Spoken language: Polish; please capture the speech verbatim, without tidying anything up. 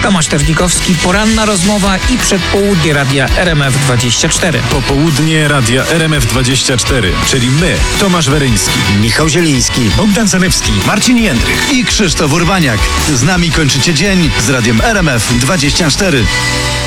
Tomasz Terlikowski, poranna rozmowa i przedpołudnie radia R M F dwadzieścia cztery. Popołudnie radia R M F dwadzieścia cztery, czyli my, Tomasz Weryński, Michał Zieliński, Bogdan Zanewski, Marcin Jędrych i Krzysztof Urbaniak. Z nami kończycie dzień z radiem R M F dwadzieścia cztery.